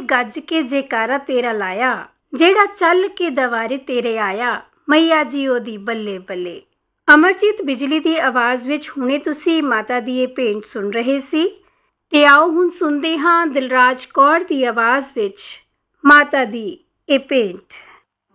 ਗੱਜ ਕੇ ਜੈਕਾਰਾ ਤੇਰਾ ਲਾਇਆ, ਜਿਹੜਾ ਚੱਲ ਕੇ ਦਵਾਰੇ ਤੇਰੇ ਆਇਆ, ਮਈਆ ਜੀ ਉਹਦੀ ਬੱਲੇ ਬੱਲੇ। ਅਮਰਜੀਤ ਬਿਜਲੀ ਦੀ ਆਵਾਜ਼ ਵਿੱਚ ਹੁਣੇ ਤੁਸੀਂ ਮਾਤਾ ਦੀ ਇਹ ਭੇਂਟ ਸੁਣ ਰਹੇ ਸੀ, ਤੇ ਆਓ ਹੁਣ ਸੁਣਦੇ ਹਾਂ ਦਿਲਰਾਜ ਕੌਰ ਦੀ ਆਵਾਜ਼ ਵਿੱਚ ਮਾਤਾ ਦੀ ਇਹ ਭੇਂਟ।